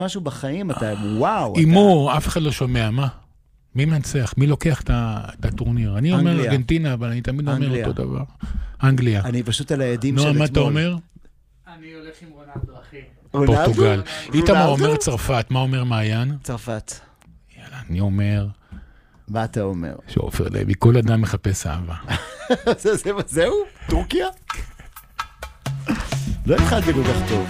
משהו בחיים, אתה וואו. אימור, אף אחד לא שומע, מה? מי מנצח? מי לוקח את הטורניר? אני אומר ארגנטינה, אבל אני תמיד אומר אותו דבר. אנגליה. אני פשוט על הידים של נועם, אתמול. מה אתה אומר? אני הולך עם רונלדו, אחי. פורטוגל. איתמר אומר צרפת, מה אומר מעיין? צרפת. יאללה, אני אומר... מה אתה אומר? שעופר לוי, כל אדם מחפש אהבה. זהו? טורקיה? לא התחלתי כל כך טוב.